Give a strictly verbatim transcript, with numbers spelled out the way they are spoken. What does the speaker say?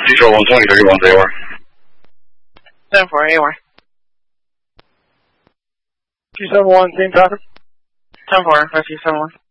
Detroit one twenty, thirty-one, A O R. ten four, A O R. two seven one, same traffic. ten four, five two seven one.